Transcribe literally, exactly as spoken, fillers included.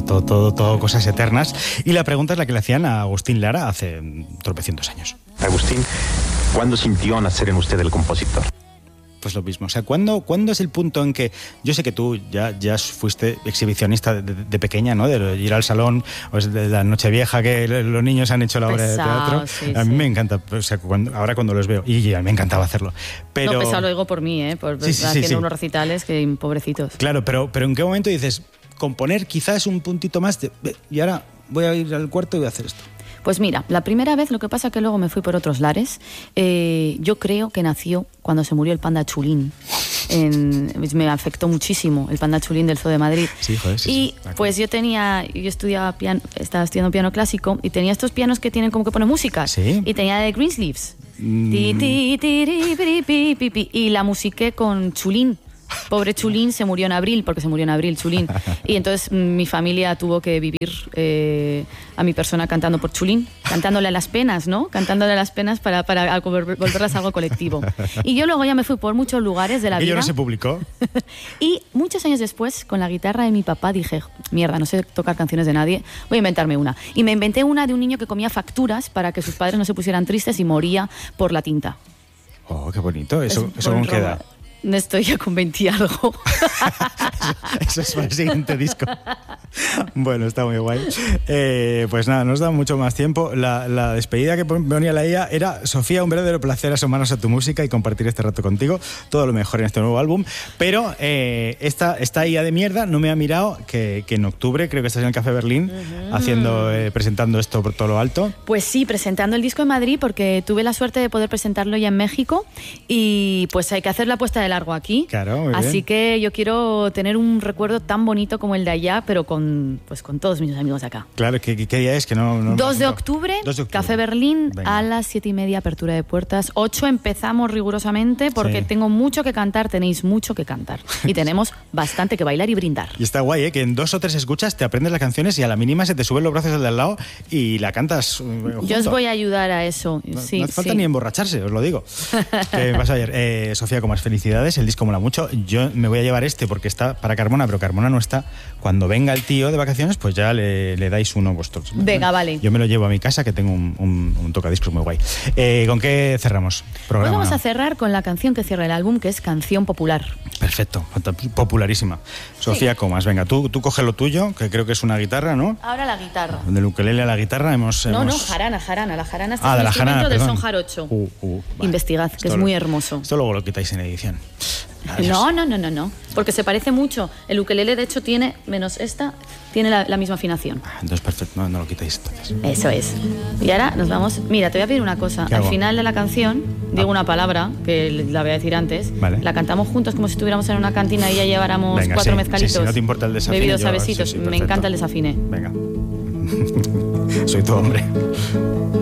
todo, todo, todo cosas eternas. Y la pregunta es la que le hacían a Agustín Lara hace tropecientos años. Agustín, ¿cuándo sintió nacer en usted el compositor? Pues lo mismo, o sea, ¿cuándo, ¿cuándo es el punto en que, yo sé que tú ya, ya fuiste exhibicionista de, de, de pequeña, ¿no? De ir al salón, o de la Nochevieja, que los niños han hecho la obra pesado, de teatro. Sí, a mí sí. me encanta, o sea, cuando, ahora cuando los veo, y a mí me encantaba hacerlo. Pero... No, pesado lo digo por mí, ¿eh? Por, sí, sí, haciendo sí, sí. unos recitales que pobrecitos. Claro, pero, pero ¿en qué momento dices, componer quizás un puntito más de, y ahora voy a ir al cuarto y voy a hacer esto? Pues mira, la primera vez, lo que pasa que luego me fui por otros lares, eh, yo creo que nació cuando se murió el panda Chulín. En, me afectó muchísimo el panda Chulín del Zoo de Madrid. Sí, joder, sí, y sí, pues yo tenía, yo estudiaba piano, estaba estudiando piano clásico y tenía estos pianos que tienen como que pone música. ¿Sí? Y tenía de Greensleeves. Mm. Ti, ti, ti, ri, pi, pi, pi, pi, y la musiqué con Chulín. Pobre Chulín se murió en abril, porque se murió en abril Chulín. Y entonces mi familia tuvo que vivir eh, a mi persona cantando por Chulín, cantándole a las penas, ¿no? Cantándole a las penas para, para volverlas algo colectivo. Y yo luego ya me fui por muchos lugares de la ¿Y vida. yo no se publicó? Y muchos años después, con la guitarra de mi papá, dije, mierda, no sé tocar canciones de nadie, voy a inventarme una. Y me inventé una de un niño que comía facturas para que sus padres no se pusieran tristes y moría por la tinta. Oh, qué bonito. ¿Eso, Es eso con buen qué edad? robo. Estoy ya con veinte y algo. Eso es para el siguiente disco. Bueno, está muy guay. Eh, pues nada, nos da mucho más tiempo. La, la despedida que ponía la I A era: Sofía, un verdadero placer asomarnos a tu música y compartir este rato contigo. Todo lo mejor en este nuevo álbum. Pero eh, esta, esta I A de mierda no me ha mirado que, que en octubre creo que estás en el Café Berlín uh-huh. haciendo, eh, presentando esto por todo lo alto. Pues sí, presentando el disco en Madrid, porque tuve la suerte de poder presentarlo ya en México y pues hay que hacer la puesta de largo aquí. Claro, muy Así bien. que yo quiero tener un recuerdo tan bonito como el de allá, pero con, pues, con todos mis amigos de acá. Claro, ¿qué, qué día es? Que no, no dos de octubre, dos de octubre, Café Berlín, venga. A las siete y media, apertura de puertas. ocho empezamos rigurosamente porque Sí. tengo mucho que cantar, tenéis mucho que cantar. Y tenemos bastante que bailar y brindar. Y está guay, ¿eh? Que en dos o tres escuchas te aprendes las canciones y a la mínima se te suben los brazos al de al lado y la cantas. Eh, Yo os voy a ayudar a eso. No, sí, no hace falta sí. ni emborracharse, os lo digo. ¿Qué pasó ayer? Eh, Sofía, con más felicidades, el disco mola mucho. Yo me voy a llevar este porque está para Carmona, pero Carmona no está. Cuando venga el tío de vacaciones, pues ya le, le dais uno vosotros. Venga, vale. Yo me lo llevo a mi casa, que tengo un, un, un tocadiscos muy guay. Eh, ¿Con qué cerramos? Programa. Pues vamos a cerrar con la canción que cierra el álbum, que es Canción Popular. Perfecto, popularísima. Sofía Sí. Comas, venga, tú, tú coge lo tuyo, que creo que es una guitarra, ¿no? Ahora la guitarra. Del ukelele a la guitarra hemos... No, hemos... no, jarana, jarana. La jarana es Ah, un de la instrumento jarana, del perdón. son jarocho. Uh, uh, vale. Investigad, que Esto es lo- muy hermoso. Esto luego lo quitáis en edición. Adiós. No, no, no, no, no. Porque se parece mucho. El ukelele, de hecho, tiene, menos esta, tiene la, la misma afinación. Ah, entonces, perfecto, no, no lo quitáis entonces. Eso es. Y ahora nos vamos... Mira, te voy a pedir una cosa. ¿Qué Al hago? final de la canción, digo una palabra, que la voy a decir antes. Vale. La cantamos juntos como si estuviéramos en una cantina y ya lleváramos Venga, cuatro sí, mezcalitos. sí, sí, no te importa el desafine, Bebidos yo- a besitos. sí, sí, Me perfecto. encanta el desafine. Venga. Soy tu hombre.